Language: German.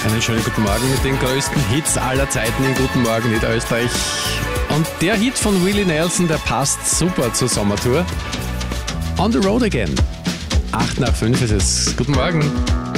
Einen schönen guten Morgen mit den größten Hits aller Zeiten in Guten Morgen Niederösterreich. Und der Hit von Willie Nelson, der passt super zur Sommertour. On the Road Again. 8 nach 5 ist es. Guten Morgen.